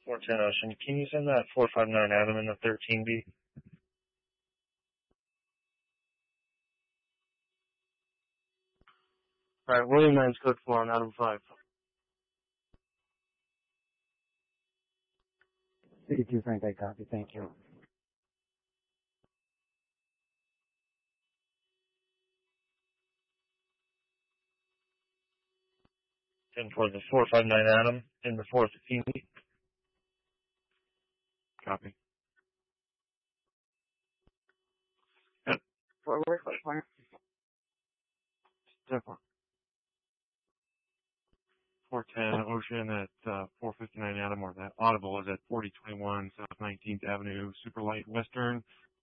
410 Ocean. Can you send that 459 Adam in the 13B? Alright, William 9's code 4 on Adam 5. 52 Frank, I copy. Thank you. And for the 459 Adam in the 415B. Copy. Forward, corner. Step 410 Ocean at 459 Adam, or that audible is at 4021 South 19th Avenue, Superlight Western.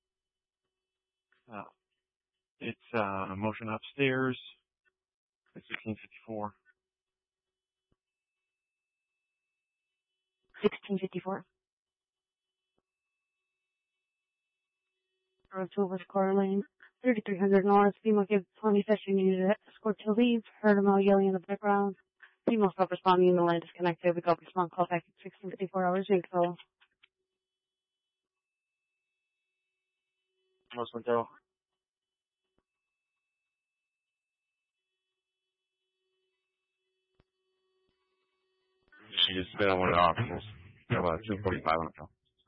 It's motion upstairs at 1654. 1654. Road to West Car Lane, 3300 North. Female gives 20 session unit escort to leave. Heard a male yelling in the background. Female stop responding in the line disconnected. We got respond call back at 1654 hours info. Most Wintel. She just spit on one of the officers. About 245 on the phone.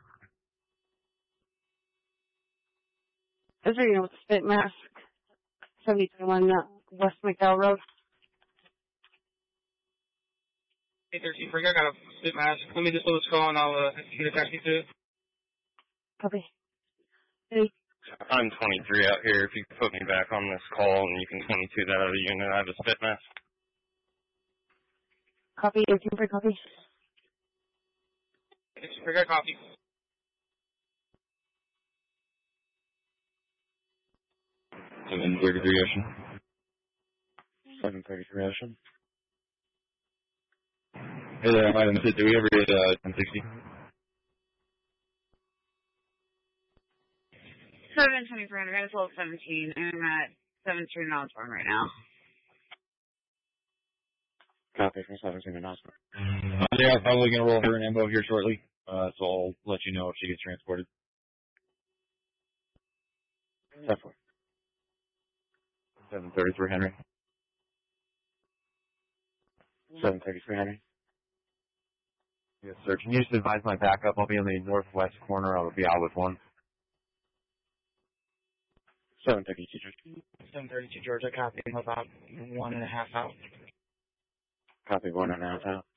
Is there with the spit mask? 73-1 West McDowell Road. 813 Frank, I got a spit mask. Let me just hold this call and I'll get a taxi to it. Copy. Hey. I'm 23 out here. If you can put me back on this call and you can 22 that other unit, I have a spit mask. Copy, 18 for copy. 813 Frank, I copy. 733 Ocean. 733 Ocean. Hey there, I'm Item 2. Do we ever get 1060? 723, I got a 1217, and I'm at 17 Knowledge Farm right now. Copy from 17 to Knoxville. Yeah, probably going to roll her an ambo here shortly, so I'll let you know if she gets transported. 733 Henry. 733 Henry. Yes, sir. Can you just advise my backup? I'll be in the northwest corner. I'll be out with one. 732 George. 732 George, I copy. I'm about 1.5 out. Copy 1.5 out.